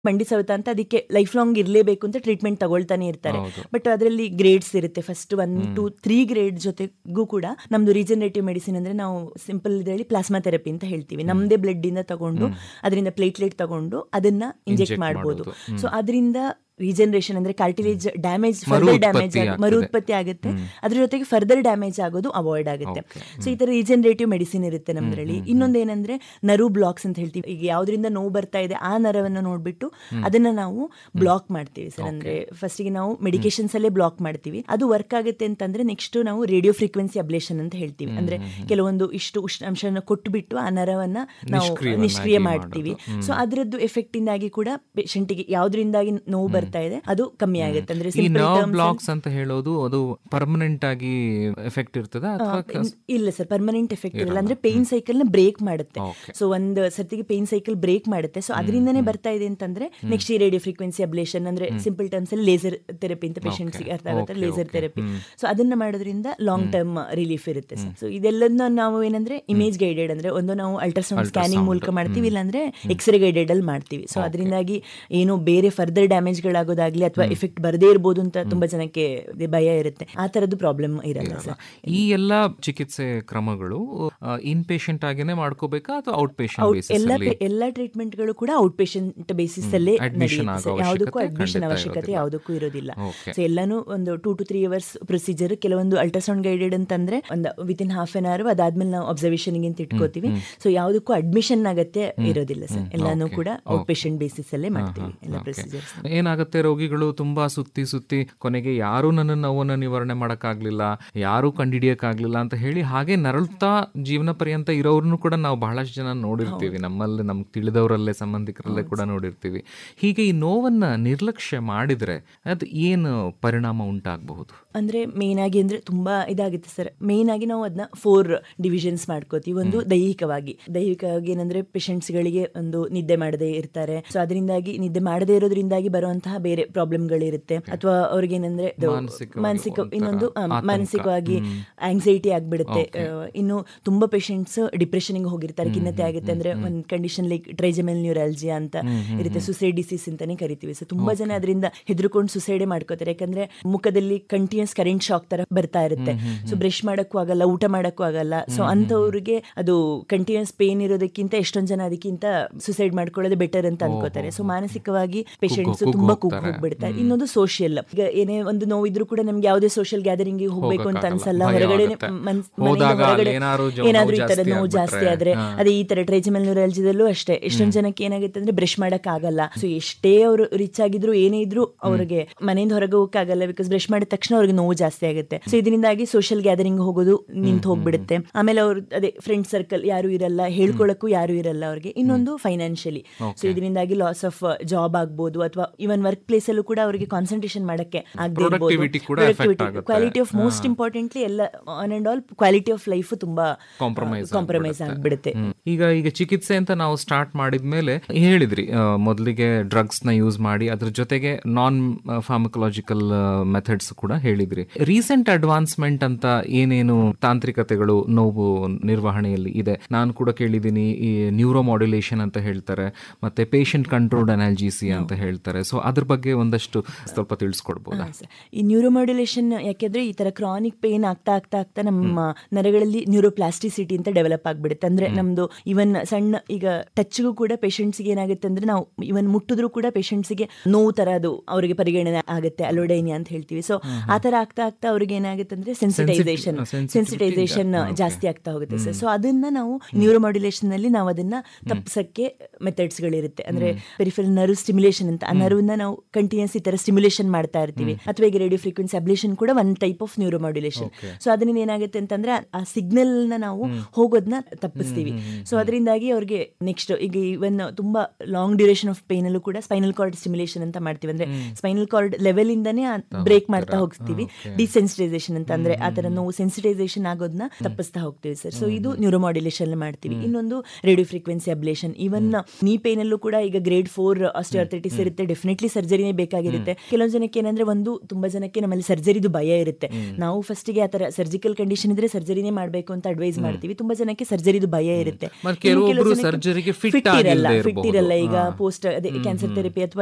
ಮಂಡಿ ಸವೆತ ಅಂತ ಅದಕ್ಕೆ ಲೈಫ್ ಲಾಂಗ್ ಇರಲೇಬೇಕು ಅಂತ ಟ್ರೀಟ್ಮೆಂಟ್ ತಗೊಳ್ತಾನೆ ಇರ್ತಾರೆ. ಬಟ್ ಅದರಲ್ಲಿ ಗ್ರೇಡ್ಸ್ ಇರುತ್ತೆ. ಫಸ್ಟ್ 1 to 3 ಗ್ರೇಡ್ ಜೊತೆಗೂ ಕೂಡ ನಮ್ದು ರೀಜನರೇಟಿವ್ ಮೆಡಿಸಿನ್ ಅಂದ್ರೆ ನಾವು ಸಿಂಪಲ್ ಇದರಲ್ಲಿ ಪ್ಲಾಸ್ಮಾ ಥೆರಪಿ ಅಂತ ಹೇಳ್ತೀವಿ. ನಮ್ದೇ ಬ್ಲಡ್ ಇಂದ ತಗೊಂಡು ಅದರಿಂದ ಪ್ಲೇಟ್ಲೆಟ್ ತಗೊಂಡು ಅದನ್ನ ಇಂಜೆಕ್ಟ್ ಮಾಡಬಹುದು. ಸೊ ಅದರಿಂದ ರೀಜನರೇಷನ್ ಅಂದ್ರೆ ಕಾರ್ಟಿಲೇಜ್ ಡ್ಯಾಮೇಜ್, ಫರ್ದರ್ ಡ್ಯಾಮೇಜ್, ಮರುತ್ಪತ್ತಿ ಆಗುತ್ತೆ. ಅದ್ರ ಜೊತೆಗೆ ಫರ್ದರ್ ಡ್ಯಾಮೇಜ್ ಆಗೋದು ಅವಾಯ್ಡ್ ಆಗುತ್ತೆ. ಸೊ ಈ ತರ ರೀಜನರೇಟಿವ್ ಮೆಡಿಸಿನ್ ಇರುತ್ತೆ ನಮ್ದ್ರಲ್ಲಿ. ಇನ್ನೊಂದೇನಂದ್ರೆ ನರ್ವ್ ಬ್ಲಾಕ್ಸ್ ಅಂತ ಹೇಳ್ತೀವಿ. ಈಗ ಯಾವ್ದ್ರಿಂದ ನೋವು ಬರ್ತಾ ಇದೆ ಆ ನರವನ್ನು ನೋಡ್ಬಿಟ್ಟು ಅದನ್ನ ನಾವು ಬ್ಲಾಕ್ ಮಾಡ್ತೀವಿ ಸರ್. ಅಂದ್ರೆ ಫಸ್ಟ್ ಗೆ ನಾವು ಮೆಡಿಕೇಶನ್ಸ್ ಅಲ್ಲೇ ಬ್ಲಾಕ್ ಮಾಡ್ತೀವಿ. ಅದು ವರ್ಕ್ ಆಗುತ್ತೆ ಅಂತಂದ್ರೆ ನೆಕ್ಸ್ಟ್ ನಾವು ರೇಡಿಯೋ ಫ್ರೀಕ್ವೆನ್ಸಿ ಅಬ್ಲೇಷನ್ ಅಂತ ಹೇಳ್ತೀವಿ. ಅಂದ್ರೆ ಕೆಲವೊಂದು ಇಷ್ಟು ಉಷ್ಣಾಂಶನ ಕೊಟ್ಟುಬಿಟ್ಟು ಆ ನರವನ್ನ ನಾವು ನಿಷ್ಕ್ರಿಯ ಮಾಡ್ತೀವಿ. ಸೊ ಅದರದ್ದು ಎಫೆಕ್ಟ್ ಇಂದಾಗಿ ಕೂಡ ಪೇಷಂಟಿಗೆ ಯಾವ್ದ್ರಿಂದಾಗಿ ನೋವು ಬರ್ತಾ ಇದೆ ಅದು ಕಮ್ಮಿ ಆಗುತ್ತೆ. ಅಂದ್ರೆ ಈ ನರ್ವ್ ಬ್ಲಾಕ್ಸ್ ಅಂತ ಹೇಳೋದು ಅದು ಪರ್ಮನೆಂಟ್ ಆಗಿ ಎಫೆಕ್ಟ್ ಇರ್ತದ? ಇಲ್ಲ ಸರ್, ಪರ್ಮನೆಂಟ್ ಎಫೆಕ್ಟ್ ಇರಲ್ಲ. ಅಂದ್ರೆ ಪೇನ್ ಸೈಕಲ್ ನ ಬ್ರೇಕ್ ಮಾಡುತ್ತೆ. ಸೊ ಒಂದು ಸರ್ತಿಗೆ ಪೇನ್ ಸೈಕಲ್ ಬ್ರೇಕ್ ಮಾಡುತ್ತೆ. ಸೊ ಅದರಿಂದನೇ ಬರ್ತಾ ಇದೆ ಅಂತಂದ್ರೆ ನೆಕ್ಸ್ಟ್ ಈ ರೇಡಿಯೋ ಫ್ರೀಕ್ವೆನ್ಸಿ ಅಬ್ಲೇಷನ್ ಅಂದ್ರೆ ಸಿಂಪಲ್ ಟರ್ಮ್ಸ್ ಅಲ್ಲಿ ಲೇಸರ್ ಥೆರಪಿ ಅಂತ ಪೇಷಂಟ್ಸ್ ಅರ್ಥ ಆಗುತ್ತೆ. Laser therapy. ಸೊ ಅದನ್ನ ಮಾಡೋದ್ರಿಂದ ಲಾಂಗ್ ಟರ್ಮ್ ರಿಲೀಫ್ ಇರುತ್ತೆ ಸರ್. ಸೊ ಇದೆಲ್ಲದನ್ನ ನಾವು ಏನಂದ್ರೆ ಇಮೇಜ್ ಗೈಡೆಡ್ ಅಂದ್ರೆ ಒಂದು ನಾವು ಅಲ್ಟ್ರಾಸೌಂಡ್ ಸ್ಕ್ಯಾನಿಂಗ್ ಮೂಲಕ ಮಾಡ್ತೀವಿ, ಇಲ್ಲಾಂದ್ರೆ ಎಕ್ಸ್ರೇ ಗೈಡೆಡ್ ಅಲ್ಲಿ ಮಾಡ್ತೀವಿ. ಸೊ ಅದರಿಂದಾಗಿ ಏನು ಬೇರೆ ಫರ್ದರ್ ಡ್ಯಾಮೇಜ್ ಗಳಾಗೋದಾಗ್ಲಿ ಅಥವಾ ಎಫೆಕ್ಟ್ ಬರದೇ ಇರಬಹುದು ಅಂತ ತುಂಬಾ ಜನಕ್ಕೆ ಭಯ ಇರುತ್ತೆ. ಆ ತರದ್ದು ಪ್ರಾಬ್ಲಮ್ ಇರಲ್ಲ ಸರ್. ಈ ಎಲ್ಲಾ ಚಿಕಿತ್ಸೆ ಕ್ರಮಗಳು ಇನ್ ಪೇಷಂಟ್ ಆಗಿನೇ ಮಾಡ್ಕೋಬೇಕಾ ಅಥವಾ ಔಟ್ ಪೇಷಂಟ್ ಬೇಸಿಸ್ ಅಲ್ಲಿ? ಎಲ್ಲಾ ಟ್ರೀಟ್ಮೆಂಟ್ ಗಳು ಕೂಡ ಔಟ್ ಪೇಷಂಟ್ ಬೇಸಿಸ್ ಅಲ್ಲೇ ನಡೆಯುತ್ತೆ. ಯಾವುದಕ್ಕೂ ಅಡ್ಮಿಷನ್ ಅವಶ್ಯಕತೆ ಯಾವುದಕ್ಕೂ ಇರೋದಿಲ್ಲ. ಸೊ ಎಲ್ಲಾನು ಒಂದು 2 to 3 ಅವರ್ಸ್ ಪ್ರೊಸೀಜರ್. ಕೆಲವೊಂದು ಅಲ್ಟ್ರಾಸೌಂಡ್ ಗೈಡೆಡ್ ಅಂತಂದ್ರೆ ಒಂದು ವಿತಿನ್ ಹಾಫ್ ಅನ್ ಅವರ್, ಅದಾದ್ಮೇಲೆ ನಾವು ಅಬ್ಸರ್ವೇಷನ್ ಅಂತ ಇಟ್ಕೋತೀವಿ. ಸೊ ಯಾವುದಕ್ಕೂ ಅಡ್ಮಿಷನ್ ಅಗತ್ಯ ಇರೋದಿಲ್ಲ ಸರ್. ಎಲ್ಲಾನು ಕೂಡ ಔಟ್ ಪೇಷಂಟ್ ಬೇಸಿಸ್ ಅಲ್ಲೇ ಮಾಡ್ತೀವಿ ಎಲ್ಲ ಪ್ರೊಸೀಜರ್ಸ್. ಏನಾಗುತ್ತೆ, ರೋಗಿಗಳು ತುಂಬಾ ಸುತ್ತಿ ಕೊನೆಗೆ ಯಾರು ನನ್ನ ನೋವನ್ನು ನಿವಾರಣೆ ಮಾಡಕ್ಕಾಗ್ಲಿಲ್ಲ, ಯಾರು ಕಂಡಿಡಿಯಕ್ಕಾಗ್ಲಿಲ್ಲ ಅಂತ ಹೇಳಿ ಹಾಗೆ ನರಳುತ್ತಾ ಜೀವನ ಪರ್ಯಂತ ಇರೋರ್ನು ಕೂಡ ನಾವು ಬಹಳಷ್ಟು ಜನ ನೋಡಿರ್ತೀವಿ. ನಮ್ಮಲ್ಲಿ ನಮ್ಗೆ ತಿಳಿದವರಲ್ಲೇ, ಸಂಬಂಧಿಕರಲ್ಲೇ ಕೂಡ ನೋಡಿರ್ತೀವಿ. ಹೀಗೆ ಈ ನೋವನ್ನ ನಿರ್ಲಕ್ಷ್ಯ ಮಾಡಿದ್ರೆ ಅದು ಏನು ಪರಿಣಾಮ ಉಂಟಾಗಬಹುದು? ಅಂದ್ರೆ ಮೇನ್ ಆಗಿ ಅಂದ್ರೆ ತುಂಬಾ ಇದಾಗುತ್ತೆ ಸರ್. ಮೇನ್ ಆಗಿ ನಾವು ಅದನ್ನ 4 ಡಿವಿಷನ್ಸ್ ಮಾಡ್ಕೋತೀವಿ. ಒಂದು ದೈಹಿಕವಾಗಿ ಏನಂದ್ರೆ ಪೇಷಂಟ್ಸ್ ಗಳಿಗೆ ಒಂದು ನಿದ್ದೆ ಮಾಡದೇ ಇರ್ತಾರೆ. ಸೊ ಅದರಿಂದಾಗಿ ನಿದ್ದೆ ಮಾಡದೇ ಇರೋದ್ರಿಂದಾಗಿ ಬರುವಂತಹ ಬೇರೆ ಪ್ರಾಬ್ಲಮ್ಗಳಿರುತ್ತೆ. ಅಥವಾ ಅವ್ರಿಗೆ ಏನಂದ್ರೆ ಮಾನಸಿಕ ಇನ್ನೊಂದು ಮಾನಸಿಕವಾಗಿ ಆಂಗ್ಸೈಟಿ ಆಗ್ಬಿಡುತ್ತೆ. ಇನ್ನು ತುಂಬಾ ಪೇಷಂಟ್ಸ್ ಡಿಪ್ರೆಷನ್ ಹೋಗಿರ್ತಾರೆ. ಖಿನ್ನತೆ ಆಗುತ್ತೆ. ಅಂದ್ರೆ ಒಂದು ಕಂಡೀಷನ್ ಲೈಕ್ ಟ್ರೈಜಮೆಲ್ ನ್ಯೂರಾಲಜಿಯಾ ಅಂತ ಇರುತ್ತೆ. ಸುಸೈಡ್ ಡಿಸೀಸ್ ಅಂತಾನೆ ಕರಿತೀವಿ. ಸೊ ತುಂಬಾ ಜನ ಅದರಿಂದ ಹೆದರ್ಕೊಂಡು ಸುಸೈಡ್ ಮಾಡ್ಕೋತಾರೆ. ಯಾಕಂದ್ರೆ ಮುಖದಲ್ಲಿ ಕಂಟಿನ್ಯೂಸ್ ಕರೆಂಟ್ ಶಾಕ್ ತರ ಬರ್ತಾ ಇರುತ್ತೆ. ಸೊ ಬ್ರಷ್ ಮಾಡಕ್ಕೂ ಆಗಲ್ಲ, ಊಟ ಮಾಡಕ್ಕೂ ಆಗಲ್ಲ. ಸೊ ಅಂತವ್ರಿಗೆ ಅದು ಕಂಟಿನ್ಯೂಸ್ ಪೇನ್ ಇರೋದಕ್ಕಿಂತ ಎಷ್ಟೊಂದ್ ಜನ ಅದಕ್ಕಿಂತ ಸುಸೈಡ್ ಮಾಡ್ಕೊಳ್ಳೋದು ಬೆಟರ್ ಅಂತ ಅನ್ಕೋತಾರೆ. ಸೊ ಮಾನಸಿಕವಾಗಿ ಪೇಷಂಟ್ಸ್ ತುಂಬಾ ಹೋಗ್ಬಿಡ್ತಾರೆ. ಇನ್ನೊಂದು ಸೋಷಿಯಲ್, ಈಗ ಏನೇ ಒಂದು ನೋವಿದ್ರು ಕೂಡ ನಮ್ಗೆ ಯಾವುದೇ ಸೋಷಿಯಲ್ ಗ್ಯಾದರಿಂಗ್ ಹೋಗ್ಬೇಕು ಅಂತ ಅನ್ಸಲ್ಲ. ಹೊರಗಡೆ ಏನಾದ್ರೂ ಈ ತರ ನೋವು ಜಾಸ್ತಿ ಆದ್ರೆ, ಅದೇ ಈ ತರ ಟ್ರೈಜಮೆಲ್ ನ್ಯೂರಾಲಜಿದಲ್ಲೂ ಅಷ್ಟೇ ಎಷ್ಟೊಂದ್ ಜನಕ್ಕೆ ಏನಾಗುತ್ತೆ ಅಂದ್ರೆ ಬ್ರಷ್ ಮಾಡಕ್ ಆಗಲ್ಲ. ಸೊ ಎಷ್ಟೇ ಅವರು ರಿಚ್ ಆಗಿದ್ರು ಏನೇ ಇದ್ರು ಅವ್ರಿಗೆ ಮನೆಯಿಂದ ಹೊರಗೆ ಹೋಗಕ್ಕಾಗಲ್ಲ. ಬಿಕಾಸ್ ಬ್ರಷ್ ಮಾಡಿದ ತಕ್ಷಣ ಅವ್ರಿಗೆ ನೋವು ಜಾಸ್ತಿ ಆಗುತ್ತೆ. ಸೊ ಇದರಿಂದಾಗಿ ಸೋಷಿಯಲ್ ಗ್ಯಾದರಿಂಗ್ ಹೋಗೋದು ನಿಂತು ಹೋಗ್ಬಿಡುತ್ತೆ. ಆಮೇಲೆ ಅವ್ರು ಅದೇ ಫ್ರೆಂಡ್ ಸರ್ಕಲ್ ಯಾರು ಇರಲ್ಲ, ಹೇಳ್ಕೊಳಕ್ಕೂ ಯಾರು ಇರಲ್ಲ ಅವ್ರಿಗೆ. ಇನ್ನೊಂದು ಫೈನಾನ್ಷಿಯಲಿ. ಸೊ ಇದರಿಂದಾಗಿ ಲಾಸ್ ಆಫ್ ಜಾಬ್ ಆಗ್ಬೋದು, ಅಥವಾ ಇವನ್ ವರ್ಕ್ ಪ್ಲೇಸ್ ಅಲ್ಲೂ ಕೂಡ ಅವರಿಗೆ ಕಾನ್ಸಂಟ್ರೇಷನ್ ಮಾಡಕ್ಕೆ ಆಗದೆ ಇರ್ಬೋದು. ಕ್ವಾಲಿಟಿ ಆಫ್ ಮೋಸ್ಟ್ ಇಂಪಾರ್ಟೆಂಟ್ಲಿ ಎಲ್ಲ on and all quality of life ತುಂಬಾ ಕಾಂಪ್ರಮೈಸ್ ಆಗ್ಬಿಡುತ್ತೆ. ಈಗ ಚಿಕಿತ್ಸೆ ಅಂತ ನಾವು ಸ್ಟಾರ್ಟ್ ಮಾಡಿದ್ಮೇಲೆ ಹೇಳಿದ್ರಿ, ಮೊದಲಿಗೆ ಡ್ರಗ್ಸ್ ನ ಯೂಸ್ ಮಾಡಿ ಅದ್ರ ಜೊತೆಗೆ ನಾನ್ ಫಾರ್ಮಕಲಾಜಿಕಲ್ ಮೆಥಡ್ಸ್ ಕೂಡ ಹೇಳಿದ್ರಿ. ರೀಸೆಂಟ್ ಅಡ್ವಾನ್ಸ್ಮೆಂಟ್ ಅಂತ ಏನೇನು ತಾಂತ್ರಿಕತೆಗಳು ನೋವು ನಿರ್ವಹಣೆಯಲ್ಲಿ ಇದೆ? ನಾನು ಕೂಡ ಕೇಳಿದ್ದೀನಿ, ಈ ನ್ಯೂರೋ ಮಾಡ್ಯುಲೇಷನ್ ಅಂತ ಹೇಳ್ತಾರೆ, ಮತ್ತೆ ಪೇಷಂಟ್ ಕಂಟ್ರೋಲ್ಡ್ ಅನಾಲ್ಜೀಸಿಯಾ ಅಂತ ಹೇಳ್ತಾರೆ. ಸೊ ಅದ್ರ ಬಗ್ಗೆ ಒಂದಷ್ಟು ಸ್ವಲ್ಪ ತಿಳಿಸ್ಕೊಡ್ಬೋದಾ? ಈ ನ್ಯೂರೋ ಮಾಡ್ಯುಲೇಷನ್ ಯಾಕೆಂದ್ರೆ ಈ ತರ ಕ್ರಾನಿಕ್ ಪೇನ್ ಆಗ್ತಾ ನಮ್ಮ ನರಗಳಲ್ಲಿ ನ್ಯೂರೋಪ್ಲಾಸ್ಟಿಸಿಟಿ ಅಂತ ಡೆವಲಪ್ ಆಗ್ಬಿಡುತ್ತೆ. ಅಂದ್ರೆ ನಮ್ದು ಇವನ್ ಸಣ್ಣ ಈಗ ಟಚ್ಗೂ ಕೂಡ ಪೇಷಂಟ್ಸ್ಗೆ ಏನಾಗುತ್ತೆ ಅಂದ್ರೆ ನಾವು ಇವನ್ ಮುಟ್ಟಿದ್ರು ಕೂಡ ಪೇಷಂಟ್ಸ್ಗೆ ನೋವು ತರ ಅದು ಅವರಿಗೆ ಪರಿಗಣನೆ ಆಗುತ್ತೆ, ಅಲೋಡೈನಿಯಾ ಅಂತ ಹೇಳ್ತೀವಿ. ಸೊ ಆ ತರ ಆಗ್ತಾ ಅವ್ರಿಗೆ ಏನಾಗುತ್ತೆ ಅಂದ್ರೆ ಸೆನ್ಸಿಟೈಸೇಷನ್ ಜಾಸ್ತಿ ಆಗ್ತಾ ಹೋಗುತ್ತೆ ಸರ್. ಸೊ ಅದನ್ನ ನಾವು ನ್ಯೂರೋ ಮಾಡ್ಯುಲೇಷನ್ ಅಲ್ಲಿ ನಾವು ಅದನ್ನ ತಪ್ಪಿಸಕ್ಕೆ ಮೆಥಡ್ಸ್ ಗಳಿರುತ್ತೆ. ಅಂದ್ರೆ ಪೆರಿಫೆರಲ್ ನರ್ವ್ ಸ್ಟಿಮ್ಯುಲೇಷನ್ ಅಂತ, ಆ ನರ್ವ್ನ ನಾವು ಕಂಟಿನ್ಯೂಸ್ ಈ ತರ ಸ್ಟಿಮ್ಯುಲೇಷನ್ ಮಾಡ್ತಾ ಇರ್ತೀವಿ. ಅಥವಾ ಈಗ ರೇಡಿಯೋ ಫ್ರೀಕ್ವೆನ್ಸಿ ಅಬ್ಲೇಷನ್ ಕೂಡ one type of neuro modulation. So ಅದರಿಂದ ಏನಾಗುತ್ತೆ ಅಂತಂದ್ರೆ ಆ ಸಿಗ್ನಲ್ ನ ನಾವು ಹೋಗೋದನ್ನ ತಪ್ಪಿಸ್ತೀವಿ. ಸೊ ಅದರಿಂದಾಗಿ ಅವ್ರಿಗೆ ನೆಕ್ಸ್ಟ್ ಈಗ ಇವನ್ ತುಂಬಾ ಲಾಂಗ್ ಡ್ಯೂರೇಷನ್ ಆಫ್ ಪೇನ್ ಅಲ್ಲೂ ಕೂಡ ಸ್ಪೈನಲ್ ಕಾರ್ಡ್ ಸ್ಟಿಮ್ಯುಲೇಷನ್ ಅಂತ ಮಾಡ್ತೀವಿ. ಅಂದ್ರೆ ಸ್ಪೈನಲ್ ಕಾರ್ಡ್ ಲೆವೆಲ್ ಇಂದಾನೇ ಬ್ರೇಕ್ ಮಾಡ್ತಾ ಹೋಗ್ತೀವಿ. ಡಿಸೆನ್ಸಿಟೈಸೇಷನ್ ಅಂತ ಅಂದ್ರೆ ಆ ತರ ನೋವು ಸೆನ್ಸಿಟೈಸೇಷನ್ ಆಗೋದನ್ನ ತಪ್ಪಿಸ್ತಾ ಹೋಗ್ತೀವಿ ಸರ್. ಸೊ ಇದು ನ್ಯೂರೋ ಮಾಡ್ಯುಲೇಷನ್ ಮಾಡ್ತೀವಿ. ಇನ್ನೊಂದು ರೇಡಿಯೋ ಫ್ರೀಕ್ವೆನ್ಸಿ ಅಬ್ಲೇಷನ್. ಇವನ್ ನೀ ಪೇನ್ ಅಲ್ಲೂ ಕೂಡ ಈಗ ಗ್ರೇಡ್ 4 ಆಸ್ಟಿಯೋಆರ್ಥೈಟಿಸ್ ಇರುತ್ತೆ, ಡೆಫಿನೆಟ್ಲಿ ಸರ್ಜರಿನೇ ಬೇಕಾಗಿರುತ್ತೆ. ಕೆಲವೊಂದು ಜನಕ್ಕೆ ಏನಂದ್ರೆ ತುಂಬಾ ಜನಕ್ಕೆ ನಮ್ಮಲ್ಲಿ ಸರ್ಜರಿದು ಭಯ ಇರುತ್ತೆ. ನಾವು ಫಸ್ಟಿಗೆ ಆತರ ಸರ್ಜಿಕಲ್ ಕಂಡೀಷನ್ ಇದ್ರೆ ಸರ್ಜರಿನೇ ಮಾಡ್ಬೇಕು ಅಂತ ಅಡ್ವೈಸ್ ಮಾಡ್ತೀವಿ. ತುಂಬಾ ಜನಕ್ಕೆ ಸರ್ಜರಿದು ಭಯ ಇರುತ್ತೆ. ಕೆಲವೊಬ್ರು ಸರ್ಜರಿಗೆ ಫಿಟ್ ಇರಲ್ಲ. ಈಗ ಪೋಸ್ಟ್ ಅದೇ ಕ್ಯಾನ್ಸರ್ ಥೆರಪಿ ಅಥವಾ